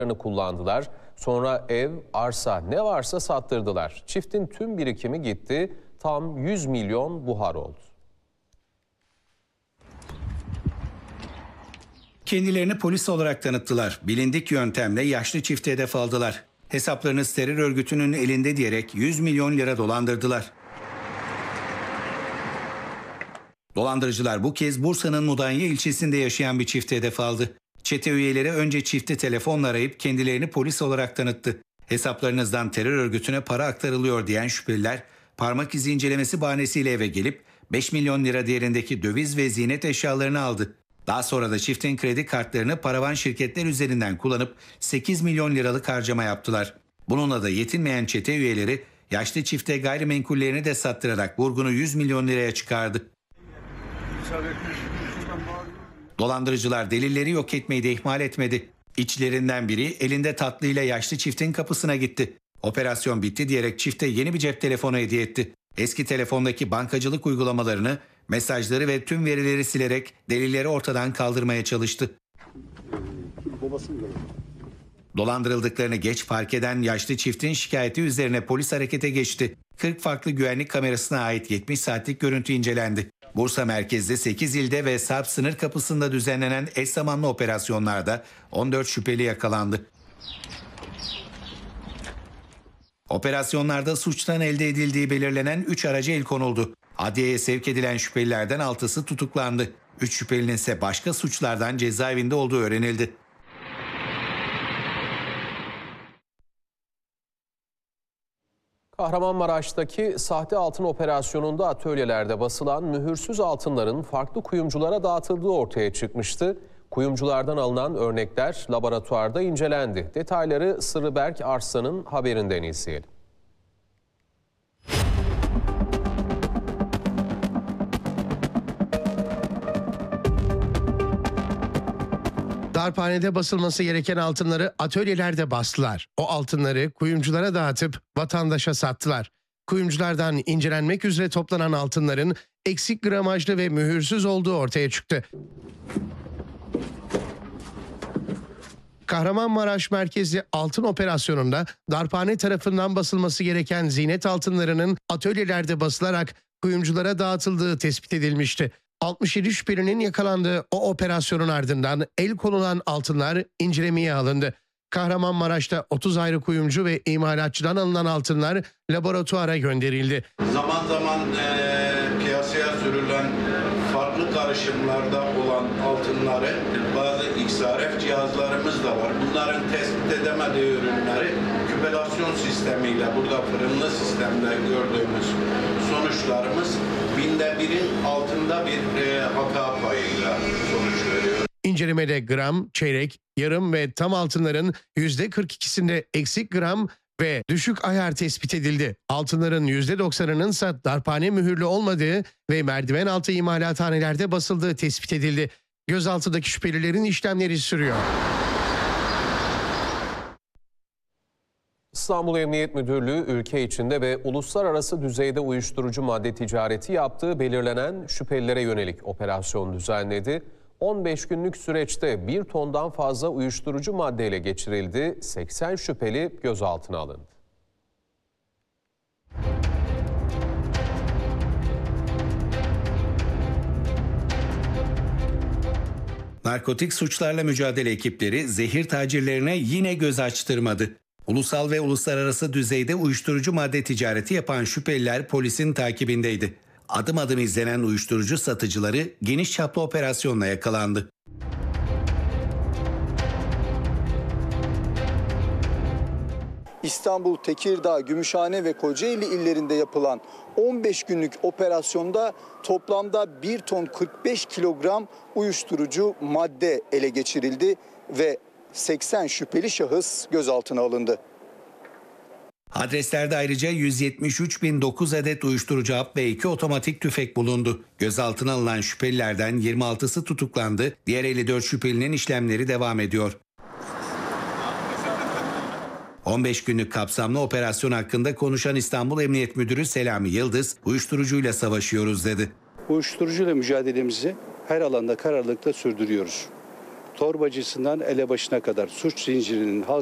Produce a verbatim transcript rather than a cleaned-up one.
kullandılar. Sonra ev, arsa ne varsa sattırdılar. Çiftin tüm birikimi gitti. Tam yüz milyon buhar oldu. Kendilerini polis olarak tanıttılar. Bilindik yöntemle yaşlı çifte hedef aldılar. Hesaplarınız terör örgütünün elinde diyerek yüz milyon lira dolandırdılar. Dolandırıcılar bu kez Bursa'nın Mudanya ilçesinde yaşayan bir çifte hedef aldı. Çete üyeleri önce çifti telefonla arayıp kendilerini polis olarak tanıttı. Hesaplarınızdan terör örgütüne para aktarılıyor diyen şüpheliler parmak izi incelemesi bahanesiyle eve gelip beş milyon lira değerindeki döviz ve ziynet eşyalarını aldı. Daha sonra da çiftin kredi kartlarını paravan şirketler üzerinden kullanıp sekiz milyon liralık harcama yaptılar. Bununla da yetinmeyen çete üyeleri yaşlı çifte gayrimenkullerini de sattırarak vurgunu yüz milyon liraya çıkardı. Dolandırıcılar delilleri yok etmeyi de ihmal etmedi. İçlerinden biri elinde tatlıyla yaşlı çiftin kapısına gitti. Operasyon bitti diyerek çifte yeni bir cep telefonu hediye etti. Eski telefondaki bankacılık uygulamalarını, mesajları ve tüm verileri silerek delilleri ortadan kaldırmaya çalıştı. Dolandırıldıklarını geç fark eden yaşlı çiftin şikayeti üzerine polis harekete geçti. kırk farklı güvenlik kamerasına ait yetmiş saatlik görüntü incelendi. Bursa merkezde sekiz ilde ve Sarp sınır kapısında düzenlenen eş zamanlı operasyonlarda on dört şüpheli yakalandı. Operasyonlarda suçtan elde edildiği belirlenen üç araca el konuldu. Adliyeye sevk edilen şüphelilerden altısı tutuklandı. üç şüphelinin ise başka suçlardan cezaevinde olduğu öğrenildi. Kahramanmaraş'taki sahte altın operasyonunda atölyelerde basılan mühürsüz altınların farklı kuyumculara dağıtıldığı ortaya çıkmıştı. Kuyumculardan alınan örnekler laboratuvarda incelendi. Detayları Sırrı Berk Arslan'ın haberinden izleyelim. Darphanede basılması gereken altınları atölyelerde bastılar. O altınları kuyumculara dağıtıp vatandaşa sattılar. Kuyumculardan incelenmek üzere toplanan altınların eksik gramajlı ve mühürsüz olduğu ortaya çıktı. Kahramanmaraş merkezli altın operasyonunda darphane tarafından basılması gereken ziynet altınlarının atölyelerde basılarak kuyumculara dağıtıldığı tespit edilmişti. altmış yedi şüphelinin yakalandığı o operasyonun ardından el konulan altınlar incelemeye alındı. Kahramanmaraş'ta otuz ayrı kuyumcu ve imalatçıdan alınan altınlar laboratuvara gönderildi. Zaman zaman e, piyasaya sürülen farklı karışımlarda olan altınları bazı X R F cihazlarımız da var. Bunların tespit edemediği ürünleri küpelasyon sistemiyle burada fırınlı sistemde gördüğümüz sonuçlarımız binde birin altında bir e, hata payıyla sonuç veriyor. İncelemede gram, çeyrek, yarım ve tam altınların yüzde kırk ikisinde eksik gram ve düşük ayar tespit edildi. Altınların yüzde doksanının ise darphane mühürlü olmadığı ve merdiven altı imalathanelerde basıldığı tespit edildi. Gözaltındaki şüphelilerin işlemleri sürüyor. İstanbul Emniyet Müdürlüğü ülke içinde ve uluslararası düzeyde uyuşturucu madde ticareti yaptığı belirlenen şüphelilere yönelik operasyon düzenledi. on beş günlük süreçte bir tondan fazla uyuşturucu maddeyle geçirildi. seksen şüpheli gözaltına alındı. Narkotik suçlarla mücadele ekipleri zehir tacirlerine yine göz açtırmadı. Ulusal ve uluslararası düzeyde uyuşturucu madde ticareti yapan şüpheliler polisin takibindeydi. Adım adım izlenen uyuşturucu satıcıları geniş çaplı operasyonla yakalandı. İstanbul, Tekirdağ, Gümüşhane ve Kocaeli illerinde yapılan on beş günlük operasyonda toplamda bir ton kırk beş kilogram uyuşturucu madde ele geçirildi ve seksen şüpheli şahıs gözaltına alındı. Adreslerde ayrıca yüz yetmiş üç bin dokuz adet uyuşturucu hap ve iki otomatik tüfek bulundu. Gözaltına alınan şüphelilerden yirmi altısı tutuklandı. Diğer elli dört şüphelinin işlemleri devam ediyor. on beş günlük kapsamlı operasyon hakkında konuşan İstanbul Emniyet Müdürü Selami Yıldız, uyuşturucuyla savaşıyoruz dedi. Uyuşturucuyla mücadelemizi her alanda kararlılıkla sürdürüyoruz. torbacısından elebaşına kadar suç zincirinin